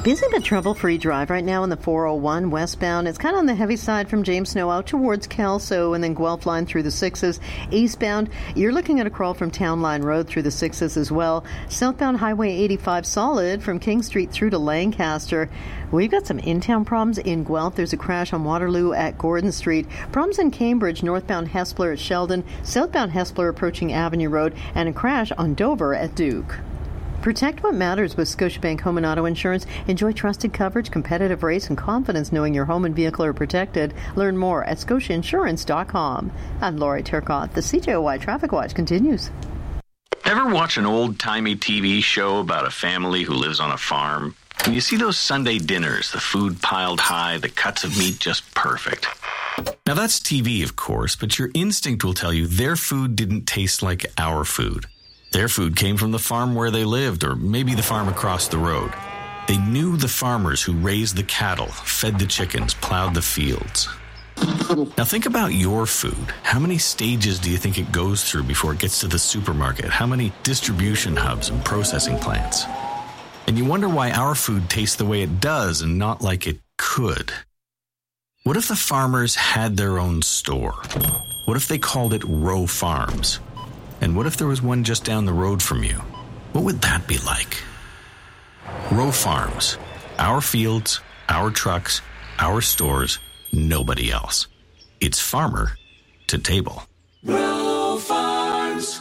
Busy but trouble-free drive right now on the 401 westbound. It's kind of on the heavy side from James Snow out towards Kelso and then Guelph Line through the 6s. Eastbound, you're looking at a crawl from Town Line Road through the 6s as well. Southbound Highway 85 solid from King Street through to Lancaster. We've got some in-town problems in Guelph. There's a crash on Waterloo at Gordon Street. Problems in Cambridge, northbound Hespeler at Sheldon, southbound Hespeler approaching Avenue Road, and a crash on Dover at Duke. Protect what matters with Scotiabank Home and Auto Insurance. Enjoy trusted coverage, competitive rates, and confidence knowing your home and vehicle are protected. Learn more at scotiainsurance.com. I'm Lori Turcotte. The CJOY Traffic Watch continues. Ever watch an old-timey TV show about a family who lives on a farm? And you see those Sunday dinners, the food piled high, the cuts of meat just perfect. Now that's TV, of course, but your instinct will tell you their food didn't taste like our food. Their food came from the farm where they lived, or maybe the farm across the road. They knew the farmers who raised the cattle, fed the chickens, plowed the fields. Now think about your food. How many stages do you think it goes through before it gets to the supermarket? How many distribution hubs and processing plants? And you wonder why our food tastes the way it does and not like it could. What if the farmers had their own store? What if they called it Row Farms? And what if there was one just down the road from you? What would that be like? Row Farms. Our fields, our trucks, our stores, nobody else. It's farmer to table. Row Farms.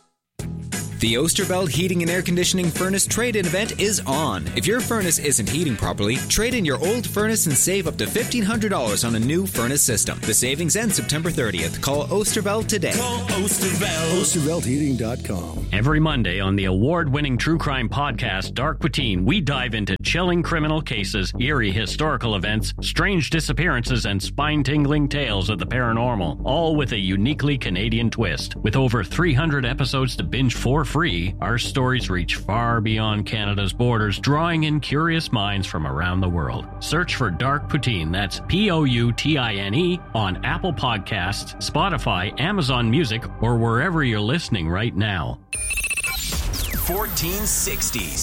The Oosterveld Heating and Air Conditioning Furnace Trade-In event is on. If your furnace isn't heating properly, trade in your old furnace and save up to $1,500 on a new furnace system. The savings ends September 30th. Call Oosterveld today. Call Oosterveld. OosterveldHeating.com. Every Monday on the award-winning true crime podcast, Dark Poutine, we dive into chilling criminal cases, eerie historical events, strange disappearances, and spine-tingling tales of the paranormal, all with a uniquely Canadian twist. With over 300 episodes to binge for free, our stories reach far beyond Canada's borders, drawing in curious minds from around the world. Search for Dark Poutine, that's Poutine, on Apple Podcasts, Spotify, Amazon Music, or wherever you're listening right now. 1460s.